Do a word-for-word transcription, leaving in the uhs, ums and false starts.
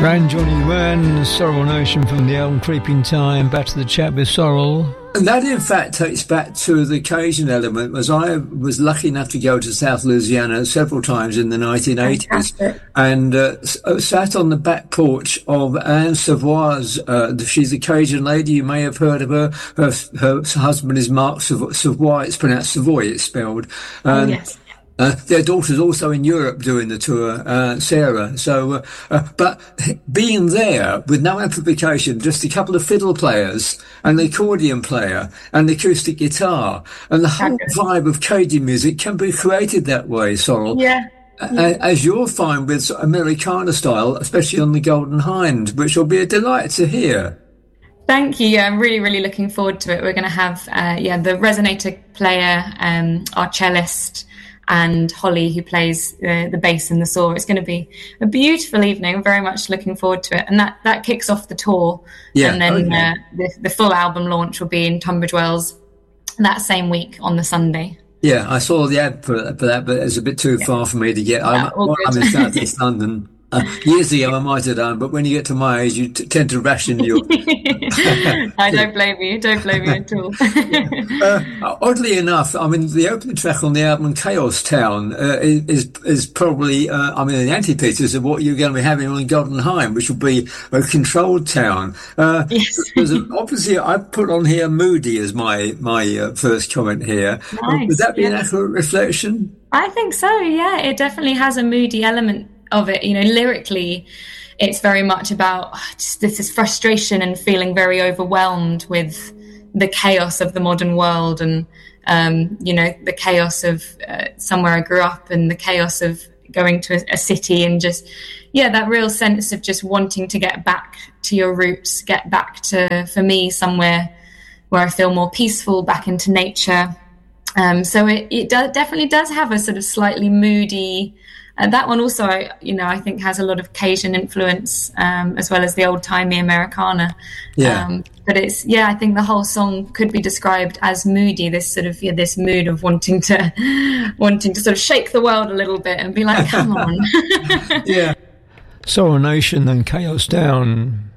Ran Johnny Ran, Sorrel Nation from the album Creeping Time. Back to the chat with Sorrel. And that, in fact, takes back to the Cajun element, as I was lucky enough to go to South Louisiana several times in the nineteen eighties. Fantastic. And uh, sat on the back porch of Anne Savoy's, uh, she's a Cajun lady, you may have heard of her. Her, her husband is Mark Savoy, it's pronounced Savoy, it's spelled. And, oh, yes. Uh, their daughter's also in Europe doing the tour, uh, Sarah. So, uh, uh, but being there with no amplification, just a couple of fiddle players and the accordion player and the acoustic guitar, and the whole vibe of Cajun music can be created that way, Sorrel. Yeah. Yeah. As you'll find with Americana style, especially on the Golden Hind, which will be a delight to hear. Thank you. Yeah, I'm really, really looking forward to it. We're going to have, uh, yeah, the resonator player, um, our cellist, and Holly, who plays uh, the bass and the saw. It's going to be a beautiful evening. I'm very much looking forward to it. And that, that kicks off the tour. Yeah. And then okay. uh, the, the full album launch will be in Tunbridge Wells that same week on the Sunday. Yeah, I saw the ad for, for that, but it's a bit too yeah. far for me to get. I'm, yeah, I'm in South East London. Uh, years ago, I might have done, but when you get to my age, you t- tend to ration your. I don't blame you. Don't blame you at all. uh, oddly enough, I mean, the opening track on the album "Chaos Town" uh, is is probably, uh, I mean, the antithesis of what you're going to be having on Golden Hind, which will be a controlled town. Uh, yes. There's an, obviously, I've put on here "moody" as my my uh, first comment here. Nice. Would that be yeah. an accurate reflection? I think so. Yeah, it definitely has a moody element of it. You know, lyrically it's very much about just this, this frustration and feeling very overwhelmed with the chaos of the modern world, and um you know, the chaos of uh, somewhere I grew up, and the chaos of going to a, a city, and just yeah that real sense of just wanting to get back to your roots, get back to, for me, somewhere where I feel more peaceful, back into nature. Um so it, it do, definitely does have a sort of slightly moody. Uh, that one also, you know, I think has a lot of Cajun influence, um, as well as the old-timey Americana. Yeah. Um, but it's, yeah, I think the whole song could be described as moody, this sort of, yeah, this mood of wanting to, wanting to sort of shake the world a little bit and be like, come on. Yeah. Sorrel Nation and Chaos Town.